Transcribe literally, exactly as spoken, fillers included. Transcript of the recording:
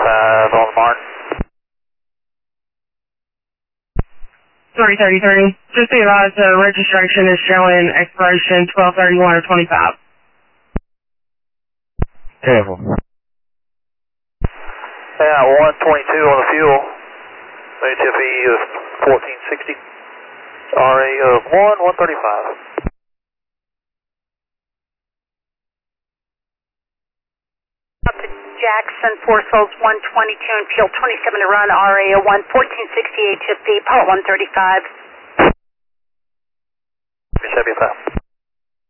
thirty-five on the mark. three thirty-three. Just be advised the registration is showing expiration twelve thirty-one or twenty-five. Careful. Yeah, one twenty-two on the fuel. H F E of fourteen sixty. R A of one, one thirty-five. Up to Jackson, four souls, one twenty-two and field twenty-seven to run, R A of one, fourteen sixty H F E, pilot one thirty-five. seventy-five.